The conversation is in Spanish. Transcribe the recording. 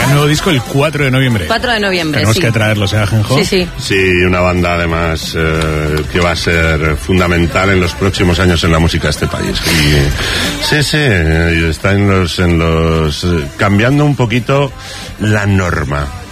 Nuevo disco el 4 de noviembre. 4 de noviembre, Tenemos sí. que traerlos, ¿eh, Ajenjo? Sí. Sí, una banda además que va a ser fundamental en los próximos años en la música de este país. Y, sí, está en los cambiando un poquito la norma.